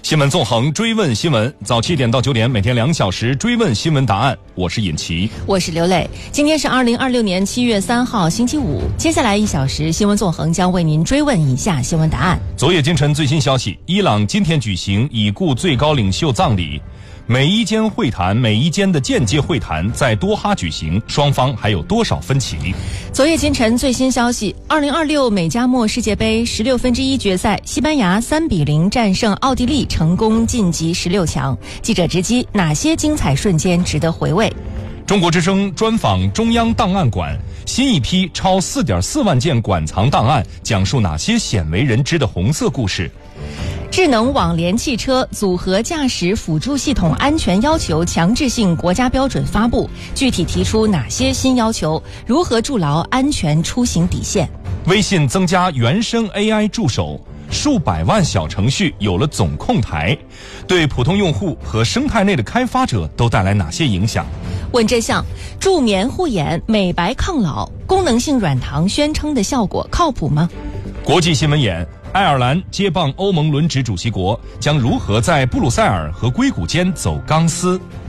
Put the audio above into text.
新闻纵横，追问新闻，早7点到9点，每天2小时追问新闻答案。我是尹奇， 我是刘磊。今天是2026年7月3号，星期五。接下来1小时，新闻纵横将为您追问以下新闻答案。 昨夜今晨最新消息，伊朗今天举行已故最高领袖葬礼。每一间的间接会谈在多哈举行，双方还有多少分歧？ 昨夜今晨最新消息，2026美加墨世界杯1/16决赛，西班牙3-0战胜奥地利，成功晋级16强。记者直击哪些精彩瞬间值得回味？ 中国之声专访中央档案馆，新一批超4.4万件馆藏档案，讲述哪些鲜为人知的红色故事？ 智能网联汽车组合驾驶辅助系统安全要求强制性国家标准发布，具体提出哪些新要求？如何筑牢安全出行底线？ 微信增加原生 AI 助手，数百万小程序有了总控台，对普通用户和生态内的开发者都带来哪些影响？ 问真相，助眠护眼、美白抗老，功能性软糖宣称的效果靠谱吗？ 国际新闻眼，爱尔兰接棒欧盟轮值主席国，将如何在布鲁塞尔和硅谷间走钢丝？